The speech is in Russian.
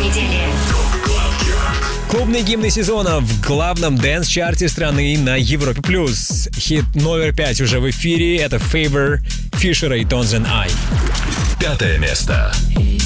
недели. Клубные гимны сезона в главном дэнс-чарте страны на Европе+. Хит номер 5 уже в эфире. Это Favor Фишера и Tones and I. 5 место.